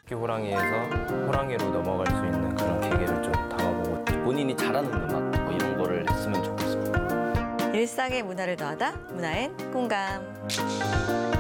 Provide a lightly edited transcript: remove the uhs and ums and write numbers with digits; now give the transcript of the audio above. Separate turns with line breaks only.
토끼 호랑이에서 호랑이로 넘어갈 수 있는 그런 계기를 좀 담아보고
본인이 잘하는 음악 뭐 이런 거를 했으면 좋겠습니다.
일상의 문화를 더하다 문화엔 공감.